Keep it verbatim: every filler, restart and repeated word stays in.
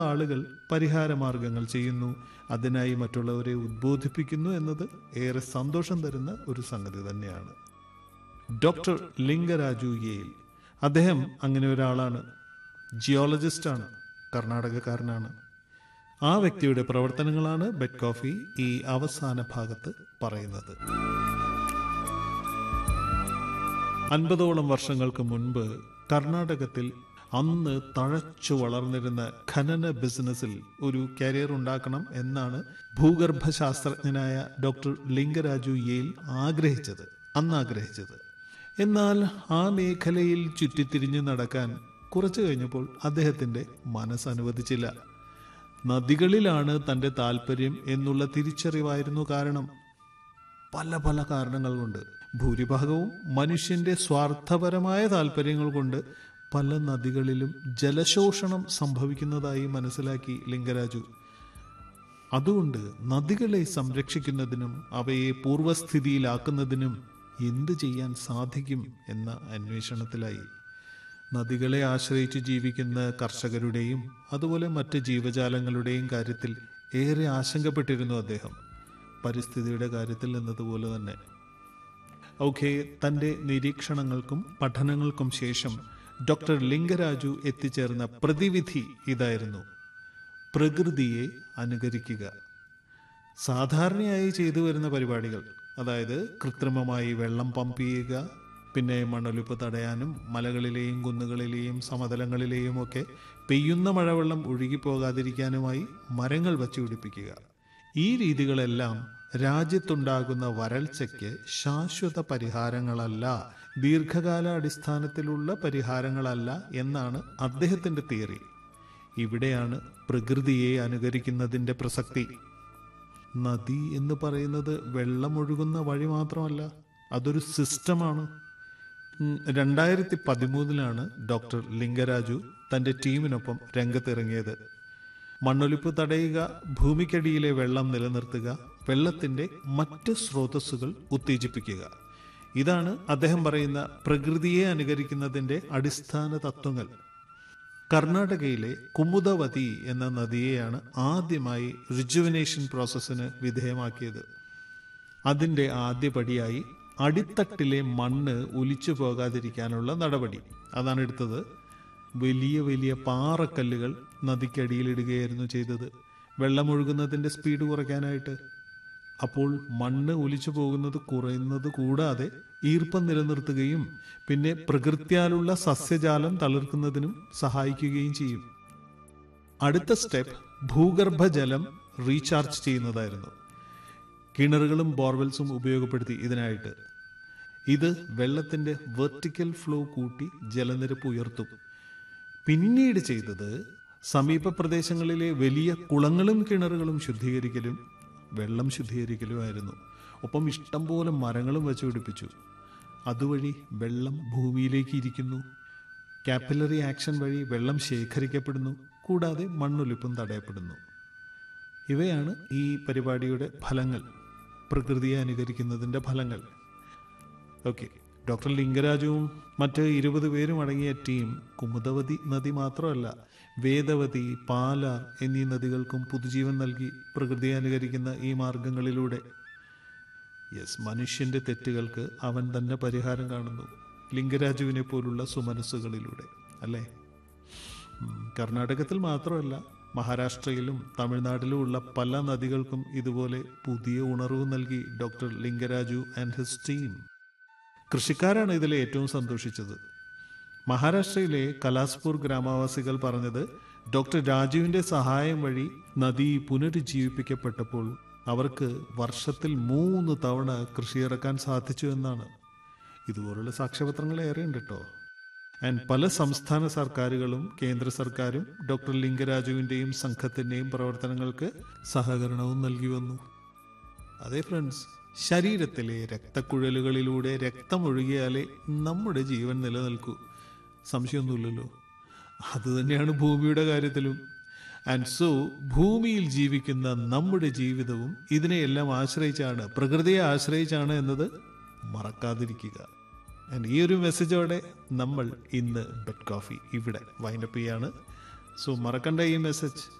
ആളുകൾ പരിഹാര മാർഗങ്ങൾ ചെയ്യുന്നു, അതിനായി മറ്റുള്ളവരെ ഉദ്ബോധിപ്പിക്കുന്നു എന്നത് ഏറെ സന്തോഷം തരുന്ന ഒരു സംഗതി തന്നെയാണ്. ഡോക്ടർ ലിംഗരാജു യേൽ, അദ്ദേഹം അങ്ങനെ ഒരാളാണ്. ജിയോളജിസ്റ്റാണ്, കർണാടകക്കാരനാണ്. ആ വ്യക്തിയുടെ പ്രവർത്തനങ്ങളാണ് ബെഡ് കോഫി ഈ അവസാന ഭാഗത്ത് പറയുന്നത്. അൻപതോളം വർഷങ്ങൾക്ക് മുൻപ് കർണാടകത്തിൽ അന്ന് തഴച്ചു വളർന്നിരുന്ന ഖനന ബിസിനസ്സിൽ ഒരു കരിയർ ഉണ്ടാക്കണം എന്നാണ് ഭൂഗർഭശാസ്ത്രജ്ഞനായ ഡോക്ടർ ലിംഗരാജു യേൽ ആഗ്രഹിച്ചത് അന്ന് ആഗ്രഹിച്ചത് എന്നാൽ ആ മേഖലയിൽ ചുറ്റിത്തിരിഞ്ഞ് നടക്കാൻ കുറച്ചു കഴിഞ്ഞപ്പോൾ അദ്ദേഹത്തിൻ്റെ മനസ്സ് അനുവദിച്ചില്ല. നദികളിലാണ് തൻ്റെ താല്പര്യം എന്നുള്ള തിരിച്ചറിവായിരുന്നു കാരണം. പല പല കാരണങ്ങൾ കൊണ്ട്, ഭൂരിഭാഗവും മനുഷ്യന്റെ സ്വാർത്ഥപരമായ താല്പര്യങ്ങൾ കൊണ്ട് പല നദികളിലും ജലശോഷണം സംഭവിക്കുന്നതായി മനസ്സിലാക്കി ലിംഗരാജു. അതുകൊണ്ട് നദികളെ സംരക്ഷിക്കുന്നതിനും അവയെ പൂർവ്വസ്ഥിതിയിലാക്കുന്നതിനും എന്ത് ചെയ്യാൻ സാധിക്കും എന്ന അന്വേഷണത്തിലായി. നദികളെ ആശ്രയിച്ച് ജീവിക്കുന്ന കർഷകരുടെയും അതുപോലെ മറ്റ് ജീവജാലങ്ങളുടെയും കാര്യത്തിൽ ഏറെ ആശങ്കപ്പെട്ടിരുന്നു അദ്ദേഹം, പരിസ്ഥിതിയുടെ കാര്യത്തിൽ എന്നതുപോലെ തന്നെ. ഓക്കെ, തൻ്റെ നിരീക്ഷണങ്ങൾക്കും പഠനങ്ങൾക്കും ശേഷം ഡോക്ടർ ലിംഗരാജു എത്തിച്ചേർന്ന പ്രതിവിധി ഇതായിരുന്നു: പ്രകൃതിയെ അനുകരിക്കുക. സാധാരണയായി ചെയ്തു വരുന്ന പരിപാടികൾ, അതായത് കൃത്രിമമായി വെള്ളം പമ്പ് ചെയ്യുക, പിന്നെ മണ്ണൊലിപ്പ് തടയാനും മലകളിലെയും കുന്നുകളിലെയും സമതലങ്ങളിലെയും ഒക്കെ പെയ്യുന്ന മഴവെള്ളം ഒഴുകിപ്പോകാതിരിക്കാനുമായി മരങ്ങൾ വച്ചുപിടിപ്പിക്കുക. ഈ രീതികളെല്ലാം രാജ്യത്തുണ്ടാകുന്ന വരൾച്ചയ്ക്ക് ശാശ്വത പരിഹാരങ്ങളല്ല, ദീർഘകാല അടിസ്ഥാനത്തിലുള്ള പരിഹാരങ്ങളല്ല എന്നാണ് അദ്ദേഹത്തിൻ്റെ തിയറി. ഇവിടെയാണ് പ്രകൃതിയെ അനുകരിക്കുന്നതിൻ്റെ പ്രസക്തി. നദി എന്ന് പറയുന്നത് വെള്ളമൊഴുകുന്ന വഴി മാത്രമല്ല, അതൊരു സിസ്റ്റമാണ്. രണ്ടായിരത്തി പതിമൂന്നിലാണ് ഡോക്ടർ ലിംഗരാജു തൻ്റെ ടീമിനൊപ്പം രംഗത്തിറങ്ങിയത്. മണ്ണൊലിപ്പ് തടയുക, ഭൂമിക്കടിയിലെ വെള്ളം നിലനിർത്തുക, വെള്ളത്തിൻ്റെ മറ്റ് സ്രോതസ്സുകൾ ഉത്തേജിപ്പിക്കുക. ഇതാണ് അദ്ദേഹം പറയുന്ന പ്രകൃതിയെ അനുകരിക്കുന്നതിൻ്റെ അടിസ്ഥാന തത്വങ്ങൾ. കർണാടകയിലെ കുമുദവതി എന്ന നദിയെയാണ് ആദ്യമായി റിജുവിനേഷൻ പ്രോസസ്സിന് വിധേയമാക്കിയത്. അതിൻ്റെ ആദ്യപടിയായി അടിത്തട്ടിലെ മണ്ണ് ഒലിച്ചു പോകാതിരിക്കാനുള്ള നടപടി അതാണ് എടുത്തത്. വലിയ വലിയ പാറക്കല്ലുകൾ നദിക്കടിയിലിടുകയായിരുന്നു ചെയ്തത്, വെള്ളമൊഴുകുന്നതിൻ്റെ സ്പീഡ് കുറയ്ക്കാനായിട്ട്. അപ്പോൾ മണ്ണ് ഒലിച്ചു പോകുന്നത് കുറയുന്നത് കൂടാതെ ഈർപ്പം നിലനിർത്തുകയും പിന്നെ പ്രകൃത്യാലുള്ള സസ്യജാലം തളിർക്കുന്നതിനും സഹായിക്കുകയും ചെയ്യും. അടുത്ത സ്റ്റെപ്പ് ഭൂഗർഭജലം റീചാർജ് ചെയ്യുന്നതായിരുന്നു. കിണറുകളും ബോർവെൽസും ഉപയോഗപ്പെടുത്തി ഇതിനായിട്ട്. ഇത് വെള്ളത്തിൻ്റെ വെർട്ടിക്കൽ ഫ്ലോ കൂട്ടി ജലനിരപ്പ് ഉയർത്തും. പിന്നീട് ചെയ്തത് സമീപ പ്രദേശങ്ങളിലെ വലിയ കുളങ്ങളും കിണറുകളും ശുദ്ധീകരിക്കലും വെള്ളം ശുദ്ധീകരിക്കലുമായിരുന്നു. ഒപ്പം ഇഷ്ടം പോലെ മരങ്ങളും വെച്ച് പിടിപ്പിച്ചു. അതുവഴി വെള്ളം ഭൂമിയിലേക്ക് ഇരിക്കുന്നു. കാപ്പിലറി ആക്ഷൻ വഴി വെള്ളം ശേഖരിക്കപ്പെടുന്നു, കൂടാതെ മണ്ണൊലിപ്പും തടയപ്പെടുന്നു. ഇവയാണ് ഈ പരിപാടിയുടെ ഫലങ്ങൾ, പ്രകൃതിയെ അനുകരിക്കുന്നതിൻ്റെ ഫലങ്ങൾ. ഓക്കെ, ഡോക്ടർ ലിംഗരാജുവും മറ്റ് ഇരുപത് പേരും അടങ്ങിയ ടീം കുമുദവതി നദി മാത്രമല്ല, വേദവതി, പാല എന്നീ നദികൾക്കും പുതുജീവൻ നൽകി പ്രകൃതിയെ അനുകരിക്കുന്ന ഈ മാർഗങ്ങളിലൂടെ. യെസ്, മനുഷ്യൻ്റെ തെറ്റുകൾക്ക് അവൻ തന്നെ പരിഹാരം കാണുന്നു, ലിംഗരാജുവിനെ പോലുള്ള സുമനസ്സുകളിലൂടെ, അല്ലേ? കർണാടകത്തിൽ മാത്രമല്ല, മഹാരാഷ്ട്രയിലും തമിഴ്നാട്ടിലും ഉള്ള പല നദികൾക്കും ഇതുപോലെ പുതിയ ഉണർവ് നൽകി ഡോക്ടർ ലിംഗരാജു ആൻഡ് ഹിസ് ടീം. കൃഷിക്കാരാണ് ഇതിലെ ഏറ്റവും സന്തോഷിച്ചത്. മഹാരാഷ്ട്രയിലെ കലാസ്പൂർ ഗ്രാമവാസികൾ പറഞ്ഞത്, ഡോക്ടർ രാജുവിൻ്റെ സഹായം വഴി നദി പുനരുജ്ജീവിപ്പിക്കപ്പെട്ടപ്പോൾ അവർക്ക് വർഷത്തിൽ മൂന്ന് തവണ കൃഷിയിറക്കാൻ സാധിച്ചു എന്നാണ്. ഇതുപോലുള്ള സാക്ഷ്യപത്രങ്ങൾ ഏറെയുണ്ട് കേട്ടോ. ആൻഡ് പല സംസ്ഥാന സർക്കാരുകളും കേന്ദ്ര സർക്കാരും ഡോക്ടർ ലിംഗരാജുവിൻ്റെയും സംഘത്തിൻ്റെയും പ്രവർത്തനങ്ങൾക്ക് സഹകരണവും നൽകി വന്നു. അതെ ഫ്രണ്ട്സ്, ശരീരത്തിലെ രക്തക്കുഴലുകളിലൂടെ രക്തമൊഴുകിയാലേ നമ്മുടെ ജീവൻ നിലനിൽക്കൂ, സംശയമൊന്നുമില്ലല്ലോ. അതുതന്നെയാണ് ഭൂമിയുടെ കാര്യത്തിലും. ആൻഡ് സോ ഭൂമിയിൽ ജീവിക്കുന്ന നമ്മുടെ ജീവിതവും ഇതിനെയെല്ലാം ആശ്രയിച്ചാണ്, പ്രകൃതിയെ ആശ്രയിച്ചാണ് എന്നത് മറക്കാതിരിക്കുക. ആൻഡ് ഈ ഒരു മെസ്സേജോടെ നമ്മൾ ഇന്ന് ബെഡ് കോഫി ഇവിടെ വൈൻഡപ്പ് ചെയ്യാണ്. സോ മറക്കണ്ട ഈ മെസ്സേജ്.